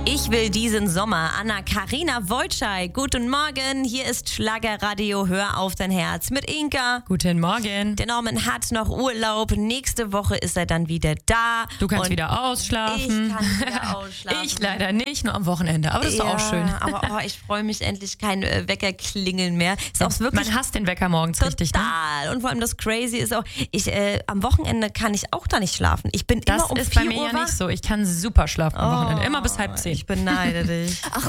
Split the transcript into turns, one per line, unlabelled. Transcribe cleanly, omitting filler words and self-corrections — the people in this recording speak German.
Ich will diesen Sommer. Anna-Karina Wojcik. Guten Morgen, hier ist Schlagerradio. Hör auf dein Herz mit Inka.
Guten Morgen.
Der Norman hat noch Urlaub. Nächste Woche ist er dann wieder da.
Du kannst wieder ausschlafen.
Ich kann wieder ausschlafen.
Ich leider nicht, nur am Wochenende. Aber das ist doch auch schön.
Aber ich freue mich endlich, kein Wecker klingeln mehr. Ist auch wirklich
Man hasst den Wecker morgens richtig, ne?
total. Und vor allem das Crazy ist auch, am Wochenende kann ich auch da nicht schlafen. Ich bin
Das
immer um
ist
4
bei mir
Uhr
ja
wach.
nicht so. Ich kann super schlafen am Wochenende. Immer bis 9:30.
Ich beneide dich.
Ach,